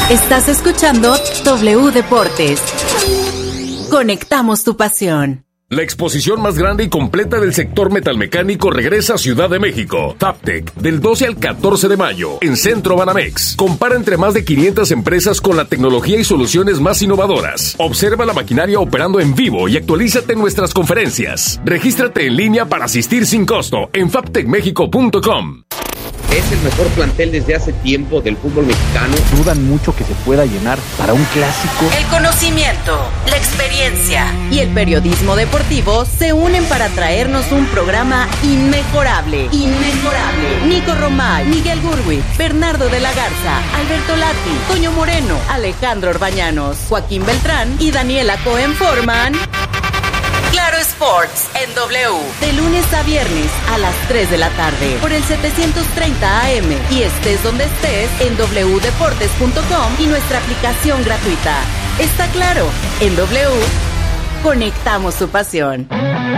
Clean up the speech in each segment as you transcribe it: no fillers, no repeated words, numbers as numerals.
Estás escuchando W Deportes. Conectamos tu pasión. La exposición más grande y completa del sector metalmecánico regresa a Ciudad de México. Fabtech, del 12 al 14 de mayo, en Centro Banamex. Compara entre más de 500 empresas con la tecnología y soluciones más innovadoras. Observa la maquinaria operando en vivo y actualízate en nuestras conferencias. Regístrate en línea para asistir sin costo en fabtechmexico.com. Es el mejor plantel desde hace tiempo del fútbol mexicano. Dudan mucho que se pueda llenar para un clásico. El conocimiento, la experiencia y el periodismo deportivo se unen para traernos un programa inmejorable. Nico Romay, Miguel Gurwitz, Bernardo de la Garza, Alberto Lati, Toño Moreno, Alejandro Orbañanos, Joaquín Beltrán y Daniela Cohen forman Claro Sports en W, de lunes a viernes a las 3 de la tarde, por el 730 AM, y estés donde estés en wdeportes.com y nuestra aplicación gratuita. Está claro, en W, conectamos tu pasión.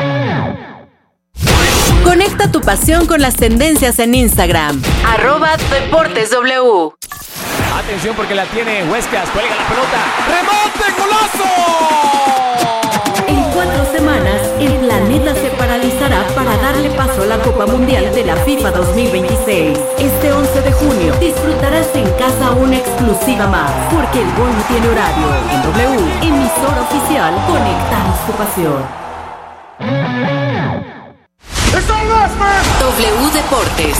Conecta tu pasión con las tendencias en Instagram, @DeportesW. Atención porque la tiene Huescas, cuelga la pelota, ¡remate, golazo! En 4 semanas, el planeta se paralizará para darle paso a la Copa Mundial de la FIFA 2026. Este 11 de junio disfrutarás en casa una exclusiva más, porque el gol no tiene horario. En W, emisora oficial, conectamos tu pasión. W Deportes.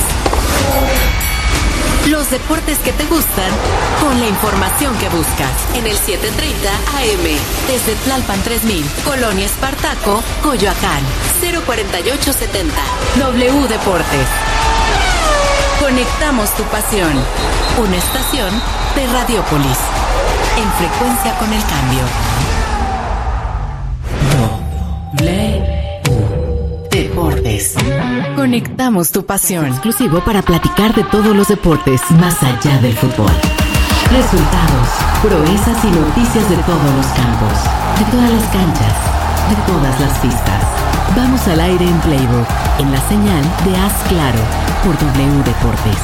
Los deportes que te gustan, con la información que buscas. En el 730 AM, desde Tlalpan 3000, Colonia Espartaco, Coyoacán, 04870. W Deportes. Conectamos tu pasión. Una estación de Radiópolis. En frecuencia con el cambio. W Deportes. Conectamos tu pasión. Exclusivo para platicar de todos los deportes más allá del fútbol. Resultados, proezas y noticias de todos los campos, de todas las canchas, de todas las pistas. Vamos al aire en Playbook, en la señal de Haz Claro, por W Deportes.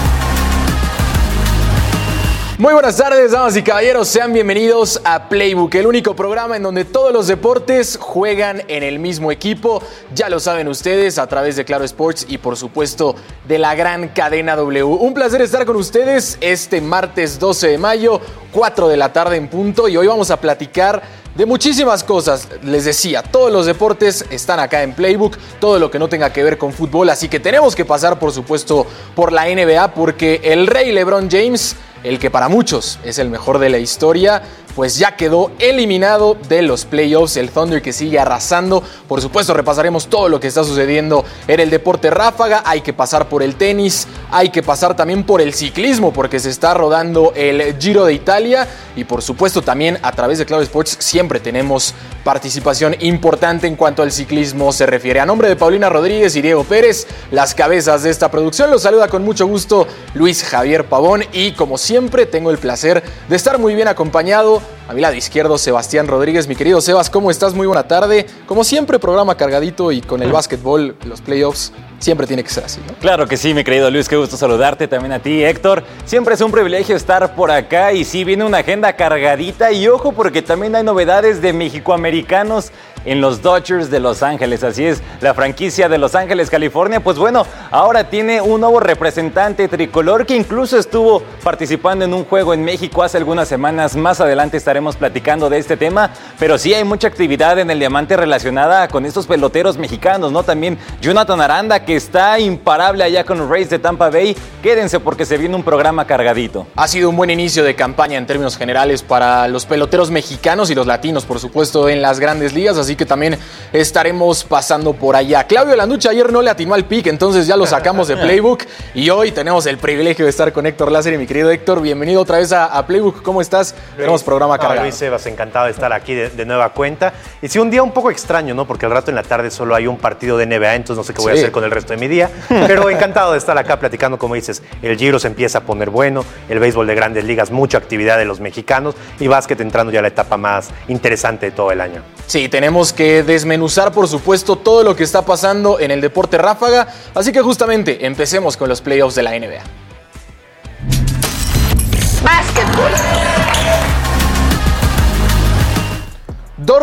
Muy buenas tardes, damas y caballeros, sean bienvenidos a Playbook, el único programa en donde todos los deportes juegan en el mismo equipo. Ya lo saben ustedes, a través de Claro Sports y por supuesto de la gran cadena W. Un placer estar con ustedes este martes 12 de mayo, 4 de la tarde en punto, y hoy vamos a platicar de muchísimas cosas. Les decía, todos los deportes están acá en Playbook, todo lo que no tenga que ver con fútbol, así que tenemos que pasar por supuesto por la NBA, porque el rey LeBron James, el que para muchos es el mejor de la historia, pues ya quedó eliminado de los playoffs. El Thunder que sigue arrasando. Por supuesto repasaremos todo lo que está sucediendo en el deporte ráfaga. Hay que pasar por el tenis, hay que pasar también por el ciclismo, porque se está rodando el Giro de Italia. Y por supuesto también a través de Claro Sports siempre tenemos participación importante en cuanto al ciclismo se refiere. A nombre de Paulina Rodríguez y Diego Pérez, las cabezas de esta producción, los saluda con mucho gusto Luis Javier Pavón, y como siempre tengo el placer de estar muy bien acompañado. A mi lado izquierdo, Sebastián Rodríguez. Mi querido Sebas, ¿cómo estás? Muy buena tarde. Como siempre, programa cargadito, y con el básquetbol, los playoffs, siempre tiene que ser así, ¿no? Claro que sí, mi querido Luis, qué gusto saludarte, también a ti, Héctor. Siempre es un privilegio estar por acá, y sí, viene una agenda cargadita, y ojo, porque también hay novedades de mexicoamericanos en los Dodgers de Los Ángeles. Así es, la franquicia de Los Ángeles, California, pues bueno, ahora tiene un nuevo representante tricolor que incluso estuvo participando en un juego en México hace algunas semanas. Más adelante estaremos platicando de este tema, pero sí hay mucha actividad en el diamante relacionada con estos peloteros mexicanos, ¿no? También Jonathan Aranda, que está imparable allá con los Rays de Tampa Bay. Quédense porque se viene un programa cargadito. Ha sido un buen inicio de campaña en términos generales para los peloteros mexicanos y los latinos, por supuesto, en las grandes ligas, así que también estaremos pasando por allá. Claudio Landucci ayer no le atinó al pick, entonces ya lo sacamos de Playbook, y hoy tenemos el privilegio de estar con Héctor Láser. Y mi querido Héctor, bienvenido otra vez a Playbook. ¿Cómo estás? Tenemos programa cargado. Luis, Sebas, encantado de estar aquí de nueva cuenta. Y sí, un día un poco extraño, ¿no? Porque al rato en la tarde solo hay un partido de NBA, entonces no sé qué voy a hacer con el resto de mi día. Pero encantado de estar acá platicando, como dices, el Giro se empieza a poner bueno, el béisbol de grandes ligas, mucha actividad de los mexicanos, y básquet entrando ya a la etapa más interesante de todo el año. Sí, tenemos que desmenuzar, por supuesto, todo lo que está pasando en el deporte ráfaga, así que justamente empecemos con los playoffs de la NBA. Básquetbol.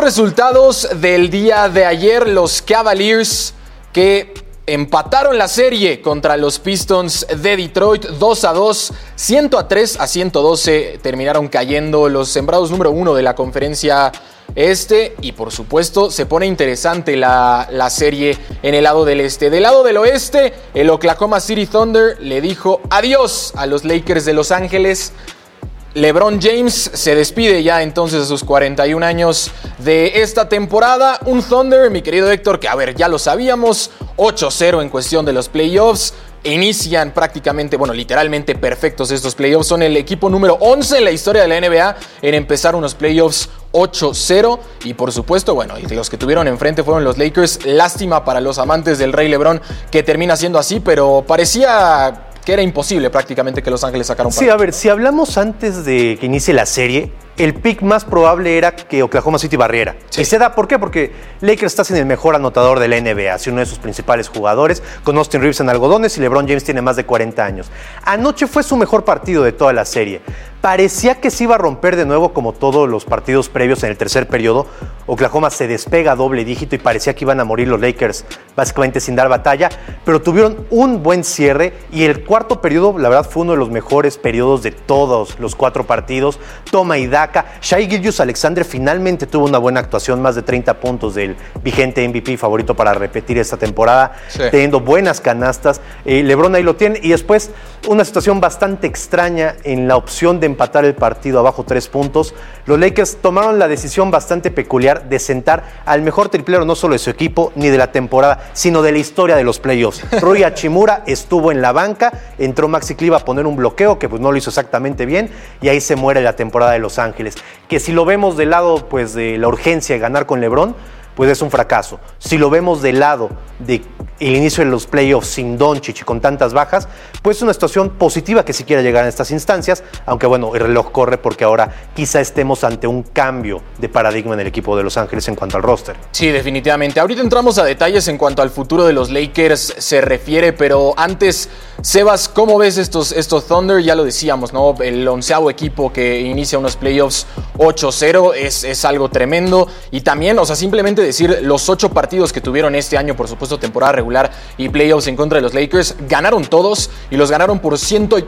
resultados del día de ayer, los Cavaliers que empataron la serie contra los Pistons de Detroit 2-2, 103-112 terminaron cayendo los sembrados número 1 de la conferencia este, y por supuesto se pone interesante la serie en el lado del este. Del lado del oeste, el Oklahoma City Thunder le dijo adiós a los Lakers de Los Ángeles. LeBron James se despide ya entonces a sus 41 años de esta temporada. Un Thunder, mi querido Héctor, que a ver, ya lo sabíamos, 8-0 en cuestión de los playoffs. Inician prácticamente, bueno, literalmente perfectos estos playoffs. Son el equipo número 11 en la historia de la NBA en empezar unos playoffs 8-0. Y por supuesto, bueno, y los que tuvieron enfrente fueron los Lakers. Lástima para los amantes del Rey LeBron que termina siendo así, pero parecía que era imposible prácticamente que Los Ángeles sacaran un partido. Sí, a ver, si hablamos antes de que inicie la serie, el pick más probable era que Oklahoma City barriera. Sí. Y se da, ¿por qué? Porque Lakers está sin el mejor anotador de la NBA, sin uno de sus principales jugadores, con Austin Reeves en algodones y LeBron James tiene más de 40 años. Anoche fue su mejor partido de toda la serie. Parecía que se iba a romper de nuevo como todos los partidos previos en el tercer periodo. Oklahoma se despega a doble dígito y parecía que iban a morir los Lakers básicamente sin dar batalla, pero tuvieron un buen cierre y el cuarto periodo, la verdad, fue uno de los mejores periodos de todos los 4 partidos. Toma y daca. Shai Gilgeous-Alexander finalmente tuvo una buena actuación, más de 30 puntos del vigente MVP favorito para repetir esta temporada, teniendo buenas canastas. LeBron ahí lo tiene y después una situación bastante extraña en la opción de empatar el partido abajo 3 puntos. Los Lakers tomaron la decisión bastante peculiar de sentar al mejor triplero no solo de su equipo ni de la temporada, sino de la historia de los playoffs. Rui Hachimura estuvo en la banca, entró Maxi Kleber a poner un bloqueo que pues no lo hizo exactamente bien y ahí se muere la temporada de Los Ángeles. Que si lo vemos del lado pues de la urgencia de ganar con LeBron, pues es un fracaso. Si lo vemos del lado de el inicio de los playoffs sin Doncic y con tantas bajas, pues es una situación positiva que si quiera llegar a estas instancias, aunque bueno, el reloj corre porque ahora quizá estemos ante un cambio de paradigma en el equipo de Los Ángeles en cuanto al roster. Sí, definitivamente. Ahorita entramos a detalles en cuanto al futuro de los Lakers se refiere, pero antes, Sebas, ¿cómo ves estos Thunder? Ya lo decíamos, ¿no? El 11º equipo que inicia unos playoffs 8-0 es algo tremendo. Y también, o sea, simplemente decir los 8 partidos que tuvieron este año, por supuesto, temporada regular y playoffs en contra de los Lakers, ganaron todos y los ganaron por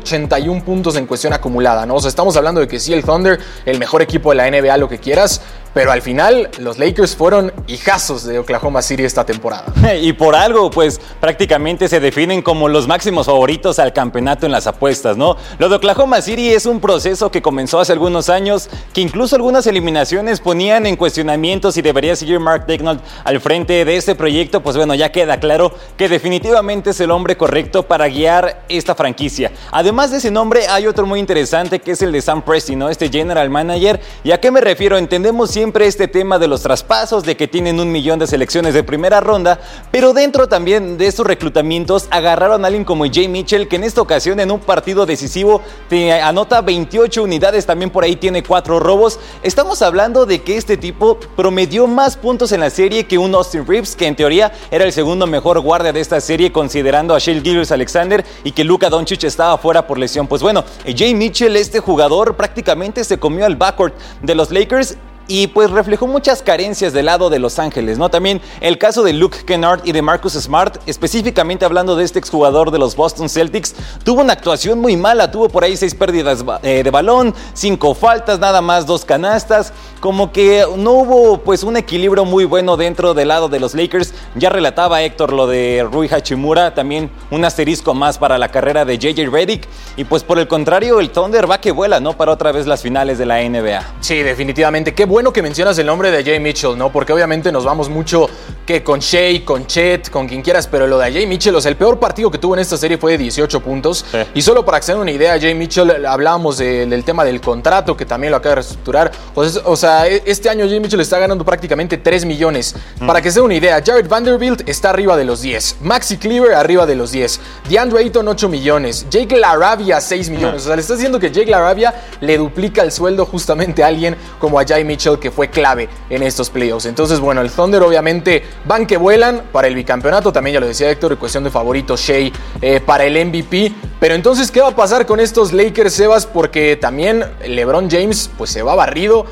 181 puntos en cuestión acumulada, ¿no? O sea, estamos hablando de que sí, el Thunder, el mejor equipo de la NBA, lo que quieras, pero al final los Lakers fueron hijazos de Oklahoma City esta temporada. Y por algo, pues prácticamente se definen como los máximos favoritos al campeonato en las apuestas, ¿no? Lo de Oklahoma City es un proceso que comenzó hace algunos años, que incluso algunas eliminaciones ponían en cuestionamiento si debería seguir Mark Daigneault al frente de este proyecto. Pues bueno, ya queda claro que definitivamente es el hombre correcto para guiar esta franquicia. Además de ese nombre, hay otro muy interesante que es el de Sam Presti, ¿no? Este general manager. ¿Y a qué me refiero? Entendemos siempre este tema de los traspasos, de que tienen 1 millón de selecciones de primera ronda, pero dentro también de estos reclutamientos agarraron a alguien como Jay Mitchell, que en esta ocasión en un partido decisivo te anota 28 unidades, también por ahí tiene 4 robos. Estamos hablando de que este tipo promedió más puntos en la serie que un Austin Reeves, que en teoría era el segundo mejor guardia de esta serie, considerando a Shai Gilgeous-Alexander y que Luka Doncic estaba fuera por lesión. Pues bueno, Jay Mitchell, este jugador, prácticamente se comió al backcourt de los Lakers y pues reflejó muchas carencias del lado de Los Ángeles, ¿no? También el caso de Luke Kennard y de Marcus Smart, específicamente hablando de este exjugador de los Boston Celtics, tuvo una actuación muy mala, tuvo por ahí 6 pérdidas de balón, 5 faltas, nada más 2 canastas, como que no hubo pues un equilibrio muy bueno dentro del lado de los Lakers. Ya relataba Héctor lo de Rui Hachimura, también un asterisco más para la carrera de JJ Redick, y pues por el contrario el Thunder va que vuela, ¿no? Para otra vez las finales de la NBA. Sí, definitivamente, qué bueno que mencionas el nombre de Jay Mitchell, ¿no? Porque obviamente nos vamos mucho que con Shea, con Chet, con quien quieras, pero lo de Jay Mitchell, o sea, el peor partido que tuvo en esta serie fue de 18 puntos. Sí. Y solo para que se den una idea, Jay Mitchell, hablábamos del tema del contrato, que también lo acaba de reestructurar. O sea, este año Jay Mitchell está ganando prácticamente 3 millones. Para que se den una idea, Jared Vanderbilt está arriba de los 10. Maxi Kleber arriba de los 10. DeAndre Ayton 8 millones. Jake LaRavia 6 millones. O sea, le está diciendo que Jake LaRavia le duplica el sueldo justamente a alguien como a Jay Mitchell, que fue clave en estos playoffs. Entonces, bueno, el Thunder obviamente van que vuelan para el bicampeonato. También ya lo decía Héctor, en cuestión de favorito Shea para el MVP. Pero entonces, ¿qué va a pasar con estos Lakers, Sebas? Porque también LeBron James pues se va barrido y es la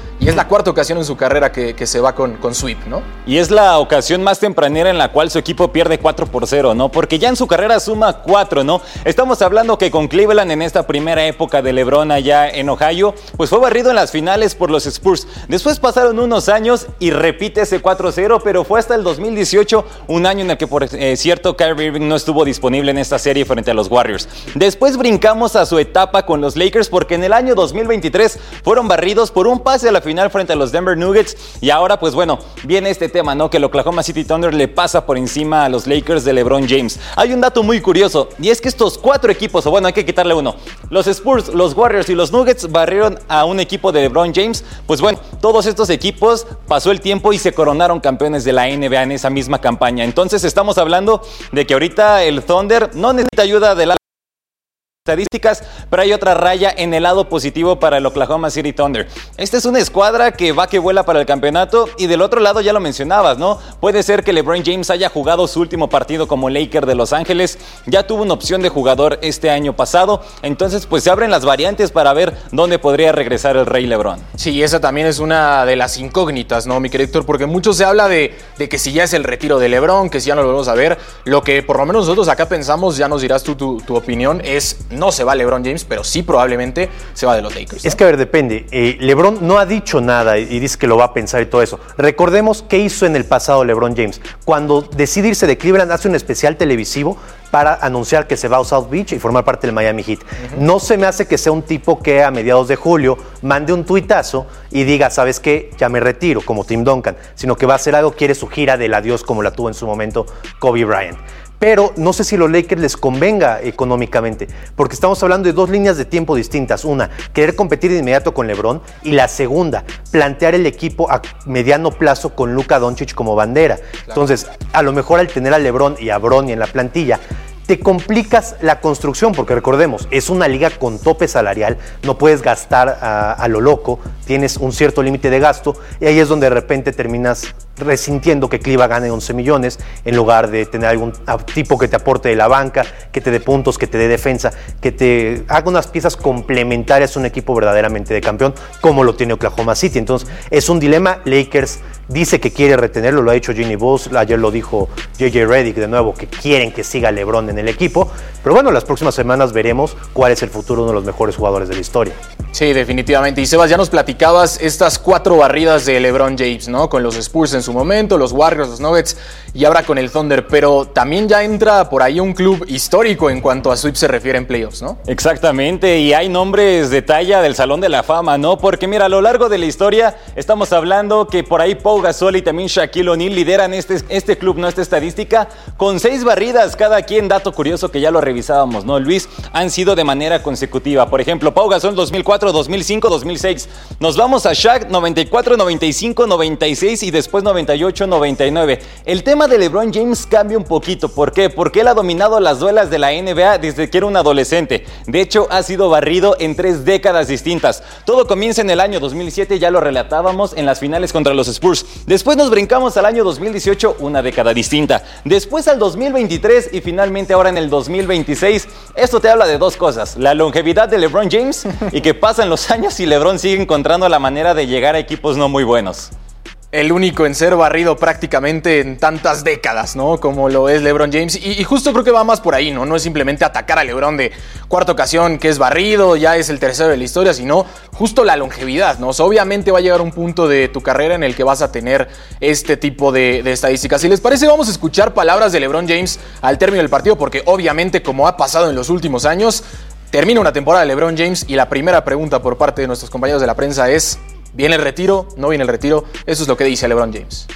la cuarta ocasión en su carrera que se va con sweep, ¿no? Y es la ocasión más tempranera en la cual su equipo pierde 4-0, ¿no? Porque ya en su carrera suma 4, ¿no? Estamos hablando que con Cleveland en esta primera época de LeBron allá en Ohio, pues fue barrido en las finales por los Spurs. Después pasaron unos años y repite ese 4-0, pero fue hasta el 2018, un año en el que, por cierto, Kyrie Irving no estuvo disponible en esta serie frente a los Warriors. Después brincamos a su etapa con los Lakers, porque en el año 2023 fueron barridos por un pase a la final frente a los Denver Nuggets. Y ahora, pues bueno, viene este tema, ¿no? Que el Oklahoma City Thunder le pasa por encima a los Lakers de LeBron James. Hay un dato muy curioso, y es que estos 4 equipos, o bueno, hay que quitarle uno, los Spurs, los Warriors y los Nuggets barrieron a un equipo de LeBron James. Pues bueno, todos estos equipos pasó el tiempo y se coronaron campeones de la NBA en esa misma campaña. Entonces estamos hablando de que ahorita el Thunder no necesita ayuda de la estadísticas, pero hay otra raya en el lado positivo para el Oklahoma City Thunder. Esta es una escuadra que va que vuela para el campeonato, y del otro lado ya lo mencionabas, ¿no? Puede ser que LeBron James haya jugado su último partido como Laker de Los Ángeles, ya tuvo una opción de jugador este año pasado, entonces pues se abren las variantes para ver dónde podría regresar el Rey LeBron. Sí, esa también es una de las incógnitas, ¿no, mi querido Héctor? Porque mucho se habla de que si ya es el retiro de LeBron, que si ya no lo volvemos a ver. Lo que por lo menos nosotros acá pensamos, ya nos dirás tú tu opinión, es no se va LeBron James, pero sí probablemente se va de los Lakers, ¿no? Es que a ver, depende. LeBron no ha dicho nada y dice que lo va a pensar y todo eso. Recordemos qué hizo en el pasado LeBron James. Cuando decide irse de Cleveland, hace un especial televisivo para anunciar que se va a South Beach y formar parte del Miami Heat. No se me hace que sea un tipo que a mediados de julio mande un tuitazo y diga, ¿sabes qué? Ya me retiro, como Tim Duncan, sino que va a hacer algo, quiere su gira del adiós como la tuvo en su momento Kobe Bryant. Pero no sé si a los Lakers les convenga económicamente, porque estamos hablando de 2 líneas de tiempo distintas. Una, querer competir de inmediato con LeBron, y la segunda, plantear el equipo a mediano plazo con Luka Doncic como bandera. Claro. Entonces, a lo mejor al tener a LeBron y a Bronny en la plantilla, te complicas la construcción, porque recordemos, es una liga con tope salarial, no puedes gastar a lo loco, tienes un cierto límite de gasto, y ahí es donde de repente terminas resintiendo que Cleveland gane 11 millones en lugar de tener algún tipo que te aporte de la banca, que te dé puntos, que te dé defensa, que te haga unas piezas complementarias a un equipo verdaderamente de campeón, como lo tiene Oklahoma City. Entonces, es un dilema. Lakers dice que quiere retenerlo, lo ha dicho Ginny Bulls, ayer lo dijo J.J. Redick de nuevo, que quieren que siga LeBron en el equipo, pero bueno, las próximas semanas veremos cuál es el futuro de uno de los mejores jugadores de la historia. Sí, definitivamente. Y Sebas, ya nos platicabas estas 4 barridas de LeBron James, ¿no? Con los Spurs en su momento, los Warriors, los Nuggets y ahora con el Thunder, pero también ya entra por ahí un club histórico en cuanto a sweep se refiere en playoffs, ¿no? Exactamente, y hay nombres de talla del Salón de la Fama, ¿no? Porque mira, a lo largo de la historia estamos hablando que por ahí Pau Gasol y también Shaquille O'Neal lideran este club, ¿no? Esta estadística con 6 barridas cada quien. Dato curioso que ya lo revisábamos, ¿no, Luis? Han sido de manera consecutiva. Por ejemplo, Pau Gasol 2004, 2005, 2006. Nos vamos a Shaq 94, 95, 96 y después 98, 99. El tema de LeBron James cambia un poquito. ¿Por qué? Porque él ha dominado las duelas de la NBA desde que era un adolescente. De hecho, ha sido barrido en 3 décadas distintas. Todo comienza en el año 2007, ya lo relatábamos, en las finales contra los Spurs. Después nos brincamos al año 2018, una década distinta. Después al 2023 y finalmente ahora en el 2026. Esto te habla de 2 cosas: la longevidad de LeBron James y que pasan los años y LeBron sigue encontrando la manera de llegar a equipos no muy buenos. El único en ser barrido prácticamente en tantas décadas, ¿no? Como lo es LeBron James. Y justo creo que va más por ahí, ¿no? No es simplemente atacar a LeBron de cuarta ocasión que es barrido, ya es el tercero de la historia, sino justo la longevidad, ¿no? O sea, obviamente va a llegar un punto de tu carrera en el que vas a tener este tipo de estadísticas. Si les parece, vamos a escuchar palabras de LeBron James al término del partido, porque obviamente, como ha pasado en los últimos años, termina una temporada de LeBron James y la primera pregunta por parte de nuestros compañeros de la prensa es: ¿viene el retiro? ¿No viene el retiro? Eso es lo que dice LeBron James.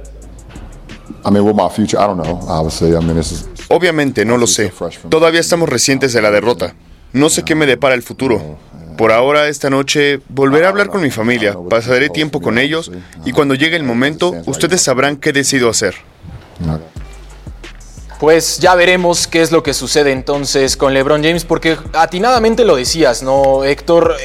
Obviamente no lo sé. Todavía estamos recientes de la derrota. No sé qué me depara el futuro. Por ahora, esta noche, volveré a hablar con mi familia, pasaré tiempo con ellos y cuando llegue el momento, ustedes sabrán qué decido hacer. Pues ya veremos qué es lo que sucede entonces con LeBron James, porque atinadamente lo decías, ¿no, Héctor?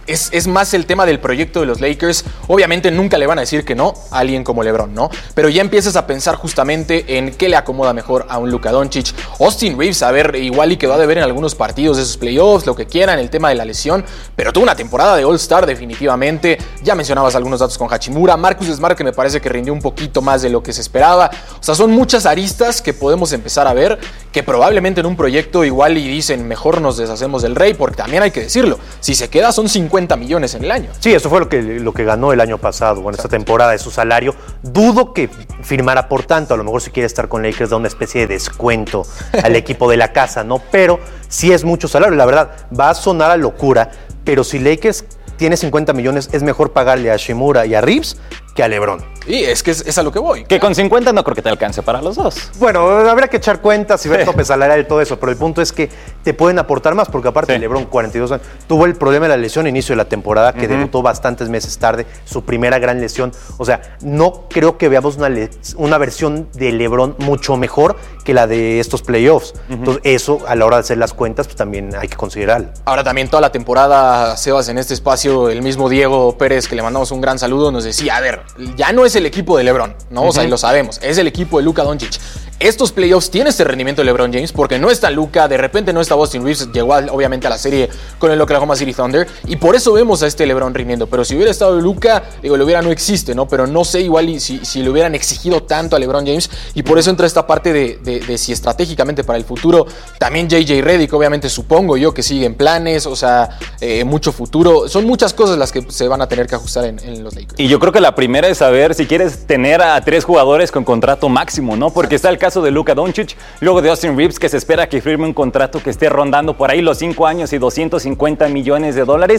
es más el tema del proyecto de los Lakers. Obviamente nunca le van a decir que no a alguien como LeBron, ¿no? Pero ya empiezas a pensar justamente en qué le acomoda mejor a un Luka Doncic. Austin Reeves, a ver, igual y quedó a deber en algunos partidos de esos playoffs, lo que quieran, el tema de la lesión, pero tuvo una temporada de All-Star definitivamente. Ya mencionabas algunos datos con Hachimura, Marcus Smart, que me parece que rindió un poquito más de lo que se esperaba. O sea, son muchas aristas que podemos empezar a ver, que probablemente en un proyecto igual y dicen, mejor nos deshacemos del Rey, porque también hay que decirlo, si se queda son 50 millones en el año. Sí, eso fue lo que ganó el año pasado, bueno, esta temporada de su salario. Dudo que firmara por tanto, a lo mejor si quiere estar con Lakers da una especie de descuento al equipo de la casa, ¿no? Pero sí es mucho salario, la verdad, va a sonar a locura, pero si Lakers tiene 50 millones, es mejor pagarle a Shimura y a Reeves que a LeBron. Y es que es a lo que voy. Que con 50 no creo que te alcance para los dos. Bueno, habría que echar cuentas y ver tope salarial y todo eso, pero el punto es que te pueden aportar más, porque aparte LeBron, 42 años, tuvo el problema de la lesión a inicio de la temporada, que debutó bastantes meses tarde, su primera gran lesión. O sea, no creo que veamos una versión de LeBron mucho mejor que la de estos playoffs. Entonces, eso, a la hora de hacer las cuentas, pues también hay que considerarlo. Ahora también toda la temporada, Sebas, en este espacio, el mismo Diego Pérez, que le mandamos un gran saludo, nos decía, a ver, ya no es el equipo de LeBron, ¿no? O sea, y lo sabemos, es el equipo de Luka Doncic. Estos playoffs tienen este rendimiento de LeBron James porque no está Luka, de repente no está Austin Reeves, llegó obviamente a la serie con el Oklahoma City Thunder y por eso vemos a este LeBron rindiendo. Pero si hubiera estado Luka, digo, no existe, ¿no? Pero no sé igual si le hubieran exigido tanto a LeBron James y por eso entra esta parte de si estratégicamente para el futuro. También JJ Redick, obviamente supongo yo que sigue en planes, o sea, mucho futuro. Son muchas cosas las que se van a tener que ajustar en los Lakers. Y yo creo que la primera es saber si quieres tener a 3 jugadores con contrato máximo, ¿no? Porque está el caso de Luka Doncic, luego de Austin Reeves, que se espera que firme un contrato que esté rondando por ahí los 5 años y $250 millones,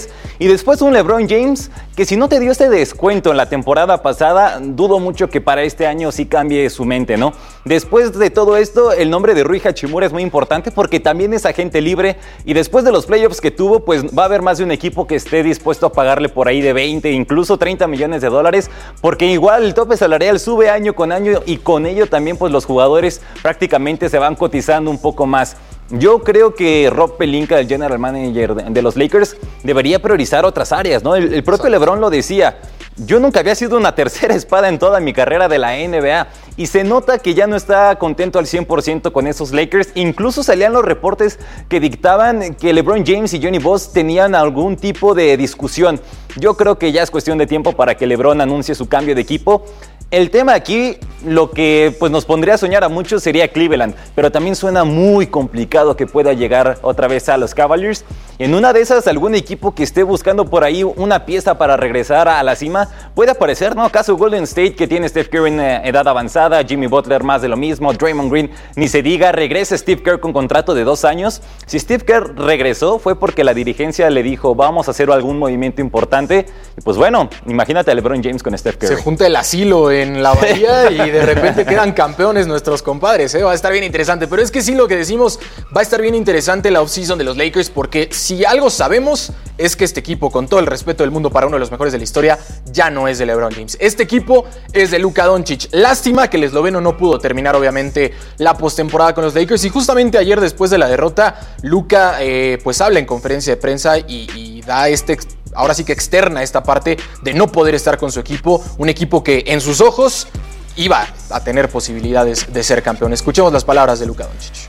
y después un LeBron James, que si no te dio este descuento en la temporada pasada, dudo mucho que para este año sí cambie su mente, ¿no? Después de todo esto, el nombre de Rui Hachimura es muy importante porque también es agente libre, y después de los playoffs que tuvo, pues va a haber más de un equipo que esté dispuesto a pagarle por ahí de 20, incluso $30 millones, porque igual el tope salarial sube año con año y con ello también pues los jugadores prácticamente se van cotizando un poco más. Yo creo que Rob Pelinka, el general manager de los Lakers, debería priorizar otras áreas, ¿no? El propio LeBron lo decía. Yo nunca había sido una tercera espada en toda mi carrera de la NBA y se nota que ya no está contento al 100% con esos Lakers. Incluso salían los reportes que dictaban que LeBron James y Johnny Buss tenían algún tipo de discusión. Yo creo que ya es cuestión de tiempo para que LeBron anuncie su cambio de equipo. El tema aquí, lo que pues nos pondría a soñar a muchos sería Cleveland, pero también suena muy complicado que pueda llegar otra vez a los Cavaliers. En una de esas, algún equipo que esté buscando por ahí una pieza para regresar a la cima puede aparecer, ¿no? Caso Golden State, que tiene Steph Curry en edad avanzada, Jimmy Butler más de lo mismo, Draymond Green, ni se diga, regresa Steve Kerr con contrato de 2 años. Si Steve Kerr regresó fue porque la dirigencia le dijo, vamos a hacer algún movimiento importante. Y pues bueno, imagínate a LeBron James con Steph Curry. Se junta el asilo en la bahía y de repente quedan campeones nuestros compadres, ¿eh? Va a estar bien interesante, pero es que sí, lo que decimos, va a estar bien interesante la offseason de los Lakers, porque si algo sabemos es que este equipo, con todo el respeto del mundo para uno de los mejores de la historia, ya no es de LeBron James. Este equipo es de Luka Doncic. Lástima que el esloveno no pudo terminar obviamente la postemporada con los Lakers, y justamente ayer, después de la derrota, Luka pues habla en conferencia de prensa y da ahora sí que externa esta parte de no poder estar con su equipo, un equipo que en sus ojos iba a tener posibilidades de ser campeón. Escuchemos las palabras de Luka Doncic.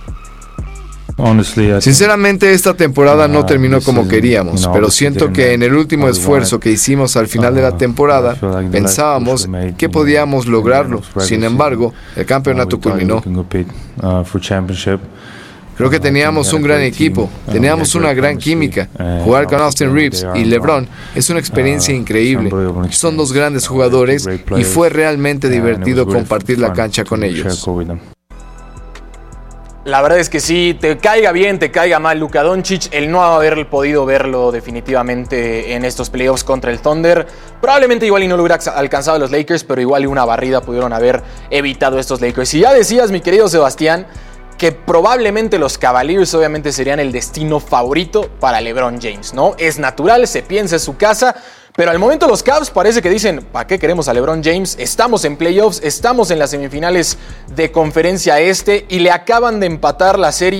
Sinceramente, esta temporada no terminó como queríamos, pero siento que en el último esfuerzo que hicimos al final de la temporada, pensábamos que podíamos lograrlo. Sin embargo, el campeonato culminó. Creo que teníamos un gran equipo, teníamos una gran química. Jugar con Austin Reeves y LeBron es una experiencia increíble. Son 2 grandes jugadores y fue realmente divertido compartir la cancha con ellos. La verdad es que sí, te caiga bien, te caiga mal Luka Doncic, el no haber podido verlo definitivamente en estos playoffs contra el Thunder, probablemente igual y no lo hubiera alcanzado los Lakers, pero igual y una barrida pudieron haber evitado estos Lakers. Y ya decías, mi querido Sebastián, que probablemente los Cavaliers obviamente serían el destino favorito para LeBron James, ¿no? Es natural, se piensa en su casa, pero al momento los Cavs parece que dicen, ¿para qué queremos a LeBron James? Estamos en playoffs, estamos en las semifinales de conferencia este y le acaban de empatar la serie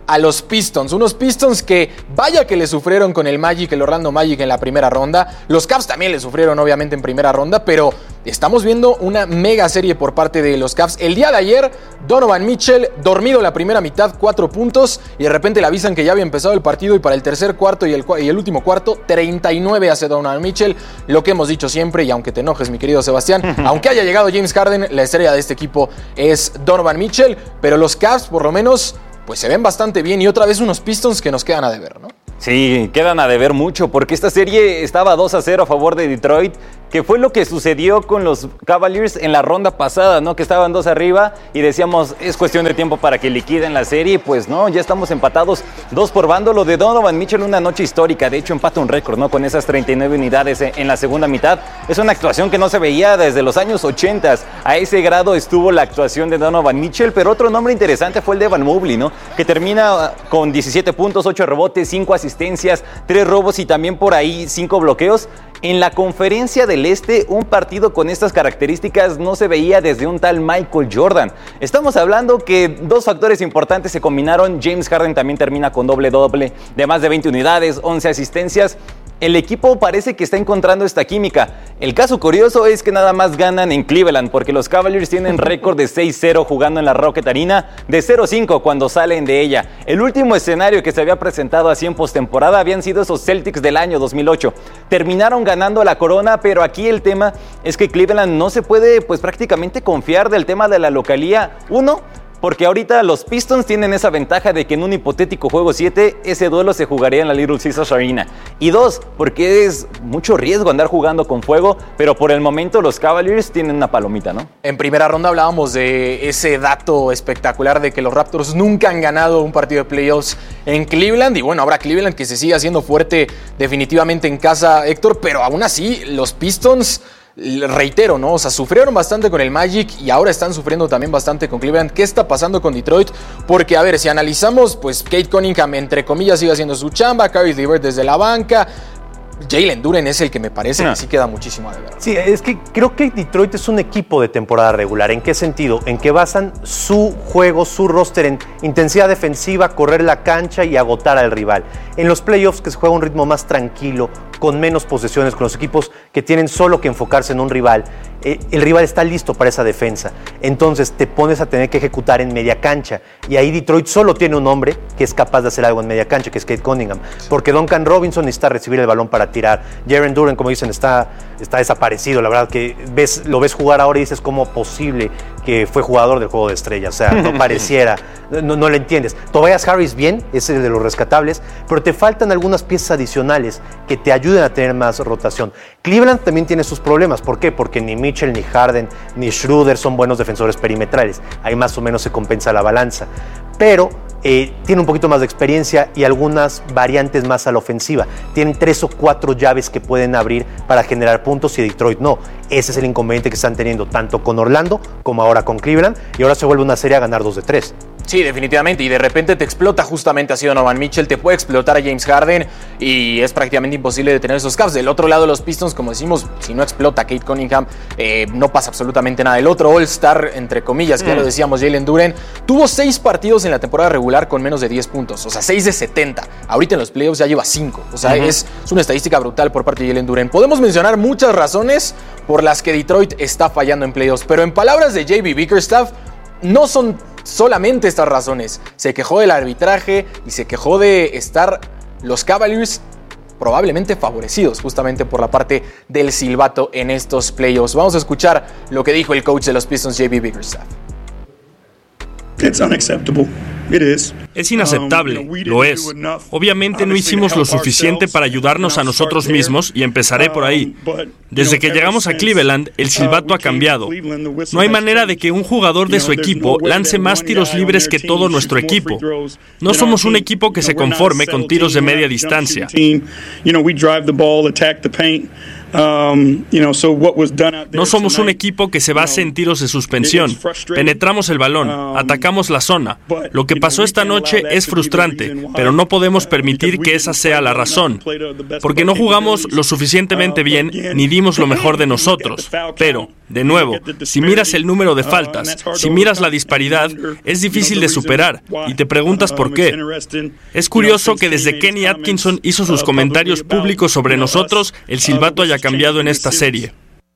a los Pistons. Unos Pistons que vaya que le sufrieron con el Orlando Magic en la primera ronda. Los Cavs también le sufrieron obviamente en primera ronda, pero estamos viendo una mega serie por parte de los Cavs. El día de ayer, Donovan Mitchell, dormido la primera mitad, 4 puntos, y de repente le avisan que ya había empezado el partido, y para el tercer cuarto y el último cuarto, 39 hace Donovan Mitchell. Lo que hemos dicho siempre, y aunque te enojes, mi querido Sebastián, aunque haya llegado James Harden, la estrella de este equipo es Donovan Mitchell, pero los Cavs por lo menos pues se ven bastante bien, y otra vez unos Pistons que nos quedan a deber, ¿no? Sí, quedan a deber mucho, porque esta serie estaba 2-0 a favor de Detroit, que fue lo que sucedió con los Cavaliers en la ronda pasada, ¿no? Que estaban 2 arriba y decíamos, es cuestión de tiempo para que liquiden la serie. Pues no, ya estamos empatados 2 por bando. Lo de Donovan Mitchell, una noche histórica, de hecho empata un récord, ¿no? Con esas 39 unidades en la segunda mitad. Es una actuación que no se veía desde los años 80. A ese grado estuvo la actuación de Donovan Mitchell, pero otro nombre interesante fue el de Evan Mobley, ¿no? Que termina con 17 puntos, 8 rebotes, 5 asistencias, 3 robos y también por ahí 5 bloqueos. En la Conferencia del Este, un partido con estas características no se veía desde un tal Michael Jordan. Estamos hablando que 2 factores importantes se combinaron. James Harden también termina con doble-doble de más de 20 unidades, 11 asistencias. El equipo parece que está encontrando esta química. El caso curioso es que nada más ganan en Cleveland, porque los Cavaliers tienen récord de 6-0 jugando en la Rocket Arena, de 0-5 cuando salen de ella. El último escenario que se había presentado así en postemporada habían sido esos Celtics del año 2008. Terminaron ganando la corona, pero aquí el tema es que Cleveland no se puede pues prácticamente confiar del tema de la localía. Uno, porque ahorita los Pistons tienen esa ventaja de que en un hipotético juego 7, ese duelo se jugaría en la Little Caesars Arena. Y 2, porque es mucho riesgo andar jugando con fuego, pero por el momento los Cavaliers tienen una palomita, ¿no? En primera ronda hablábamos de ese dato espectacular de que los Raptors nunca han ganado un partido de playoffs en Cleveland. Y bueno, ahora Cleveland que se sigue haciendo fuerte definitivamente en casa, Héctor, pero aún así los Pistons, reitero, ¿no? O sea, sufrieron bastante con el Magic y ahora están sufriendo también bastante con Cleveland. ¿Qué está pasando con Detroit? Porque, a ver, si analizamos, pues Cade Cunningham, entre comillas, sigue haciendo su chamba, Caris LeVert desde la banca. Jalen Duren es el que me parece que sí queda muchísimo a deber. Sí, es que creo que Detroit es un equipo de temporada regular. ¿En qué sentido? En que basan su juego, su roster en intensidad defensiva, correr la cancha y agotar al rival. En los playoffs, que se juega a un ritmo más tranquilo, con menos posesiones, con los equipos que tienen solo que enfocarse en un rival, el rival está listo para esa defensa. Entonces te pones a tener que ejecutar en media cancha. Y ahí Detroit solo tiene un hombre que es capaz de hacer algo en media cancha, que es Cade Cunningham. Porque Duncan Robinson necesita recibir el balón para tirar. Jaren Duren, como dicen, está desaparecido. La verdad que lo ves jugar ahora y dices, ¿cómo posible que fue jugador del Juego de Estrellas? O sea, no pareciera, no lo entiendes. Tobias Harris bien, es el de los rescatables, pero te faltan algunas piezas adicionales que te ayuden a tener más rotación. Cleveland también tiene sus problemas. ¿Por qué? Porque ni Mitchell, ni Harden, ni Schroeder son buenos defensores perimetrales. Ahí más o menos se compensa la balanza. Pero tiene un poquito más de experiencia y algunas variantes más a la ofensiva. Tienen 3 o 4 llaves que pueden abrir para generar puntos y Detroit no. Ese es el inconveniente que están teniendo tanto con Orlando como ahora con Cleveland, y ahora se vuelve una serie a ganar 2 de 3. Sí, definitivamente, y de repente te explota justamente así Donovan Mitchell, te puede explotar a James Harden y es prácticamente imposible detener esos Cavs. Del otro lado los Pistons, como decimos, si no explota a Cade Cunningham, no pasa absolutamente nada. El otro All-Star, entre comillas, que ya lo decíamos, Jalen Duren, tuvo 6 partidos en la temporada regular con menos de 10 puntos, o sea, 6 de 70. Ahorita en los playoffs ya lleva 5, o sea, es una estadística brutal por parte de Jalen Duren. Podemos mencionar muchas razones por las que Detroit está fallando en playoffs, pero en palabras de JB Bickerstaff, no son solamente estas razones. Se quejó del arbitraje y se quejó de estar los Cavaliers probablemente favorecidos justamente por la parte del silbato en estos playoffs. Vamos a escuchar lo que dijo el coach de los Pistons, JB Bickerstaff. It's unacceptable. It is. Es inaceptable, lo es. Obviamente no hicimos lo suficiente para ayudarnos a nosotros mismos y empezaré por ahí. Desde que llegamos a Cleveland, el silbato ha cambiado. No hay manera de que un jugador de su equipo lance más tiros libres que todo nuestro equipo. No somos un equipo que se conforme con tiros de media distancia. No somos un equipo que se base en tiros de suspensión. Penetramos el balón, atacamos la zona. Lo que pasó esta noche es frustrante, pero no podemos permitir que esa sea la razón, porque no jugamos lo suficientemente bien ni dimos lo mejor de nosotros. Pero, de nuevo, si miras el número de faltas, si miras la disparidad, es difícil de superar y te preguntas por qué. Es curioso que desde Kenny Atkinson hizo sus comentarios públicos sobre nosotros, el silbato haya cambiado en esta serie.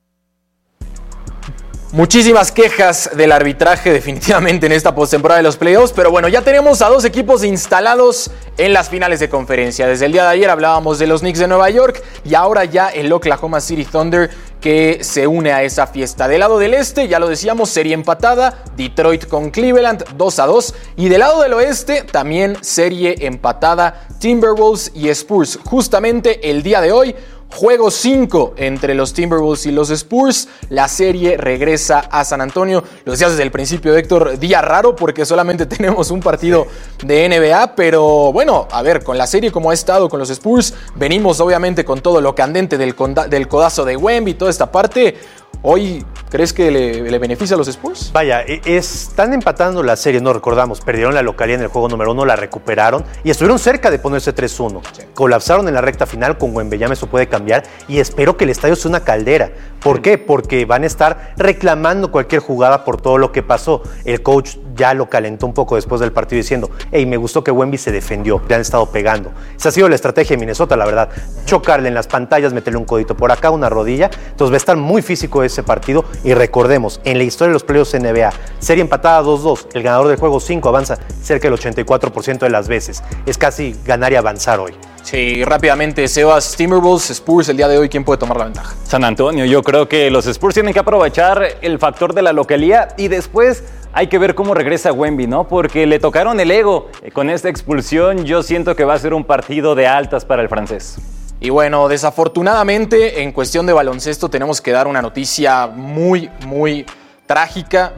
Muchísimas quejas del arbitraje definitivamente en esta postemporada de los playoffs, pero bueno, ya tenemos a dos equipos instalados en las finales de conferencia. Desde el día de ayer hablábamos de los Knicks de Nueva York y ahora ya el Oklahoma City Thunder que se une a esa fiesta. Del lado del este, ya lo decíamos, serie empatada, Detroit con Cleveland 2-2, y del lado del oeste también serie empatada, Timberwolves y Spurs. Justamente el día de hoy, juego 5 entre los Timberwolves y los Spurs. La serie regresa a San Antonio. Lo decías desde el principio, Héctor, día raro porque solamente tenemos un partido de NBA, pero bueno, a ver, con la serie como ha estado con los Spurs, venimos obviamente con todo lo candente del codazo de Wemby y toda esta parte. Hoy, ¿crees que le beneficia a los Spurs? Vaya, están empatando la serie, no recordamos, perdieron la localía en el juego número 1, la recuperaron y estuvieron cerca de ponerse 3-1. Sí. Colapsaron en la recta final con Wembanyama, eso puede cambiar y espero que el estadio sea una caldera. ¿Por qué? Porque van a estar reclamando cualquier jugada por todo lo que pasó. El coach ya lo calentó un poco después del partido diciendo, hey, me gustó que Wemby se defendió, le han estado pegando. Esa ha sido la estrategia de Minnesota, la verdad. Chocarle en las pantallas, meterle un codito por acá, una rodilla. Entonces va a estar muy físico ese partido y recordemos, en la historia de los playoffs NBA, serie empatada 2-2, el ganador del juego 5 avanza cerca del 84% de las veces. Es casi ganar y avanzar hoy. Sí, rápidamente, Sebas, Timberwolves, Spurs, el día de hoy, ¿quién puede tomar la ventaja? San Antonio, yo creo que los Spurs tienen que aprovechar el factor de la localía y después hay que ver cómo regresa Wemby, ¿no? Porque le tocaron el ego con esta expulsión. Yo siento que va a ser un partido de altas para el francés. Y bueno, desafortunadamente, en cuestión de baloncesto, tenemos que dar una noticia muy trágica.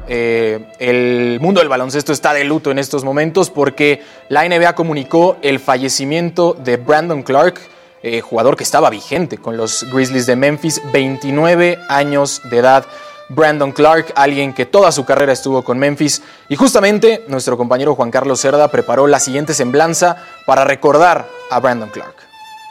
El mundo del baloncesto está de luto en estos momentos porque la NBA comunicó el fallecimiento de Brandon Clarke, jugador que estaba vigente con los Grizzlies de Memphis, 29 años de edad. Brandon Clarke, alguien que toda su carrera estuvo con Memphis. Y justamente nuestro compañero Juan Carlos Cerda preparó la siguiente semblanza para recordar a Brandon Clarke.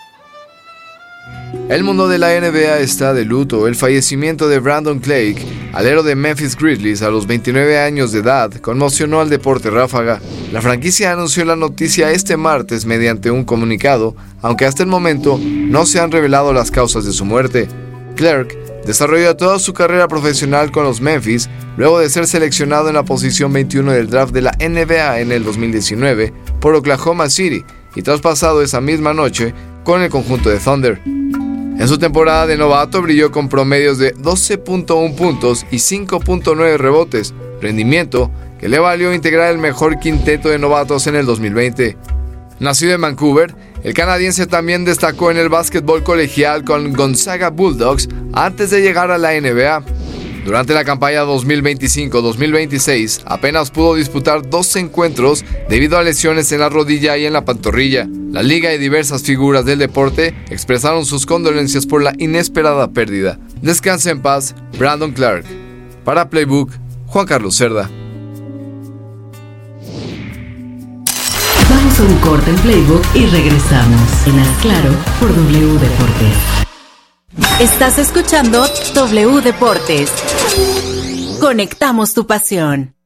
El mundo de la NBA está de luto. El fallecimiento de Brandon Clarke, alero de Memphis Grizzlies a los 29 años de edad, conmocionó al deporte ráfaga. La franquicia anunció la noticia este martes mediante un comunicado, aunque hasta el momento no se han revelado las causas de su muerte. Clarke desarrolló toda su carrera profesional con los Memphis, luego de ser seleccionado en la posición 21 del draft de la NBA en el 2019 por Oklahoma City y traspasado esa misma noche con el conjunto de Thunder. En su temporada de novato brilló con promedios de 12.1 puntos y 5.9 rebotes, rendimiento que le valió integrar el mejor quinteto de novatos en el 2020. Nacido en Vancouver, el canadiense también destacó en el básquetbol colegial con Gonzaga Bulldogs antes de llegar a la NBA. Durante la campaña 2025-2026 apenas pudo disputar 2 encuentros debido a lesiones en la rodilla y en la pantorrilla. La liga y diversas figuras del deporte expresaron sus condolencias por la inesperada pérdida. Descanse en paz, Brandon Clarke. Para Playbook, Juan Carlos Cerda. Vamos a un corte en Playbook y regresamos. En Haz Claro por W Deportes. Estás escuchando W Deportes. Conectamos tu pasión.